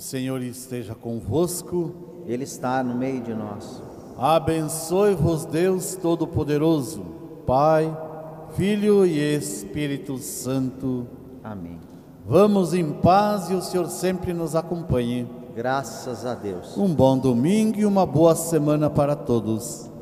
Senhor esteja convosco. Ele está no meio de nós. Abençoe-vos Deus Todo-Poderoso, Pai, Filho e Espírito Santo. Amém. Vamos em paz e o Senhor sempre nos acompanhe. Graças a Deus. Um bom domingo e uma boa semana para todos.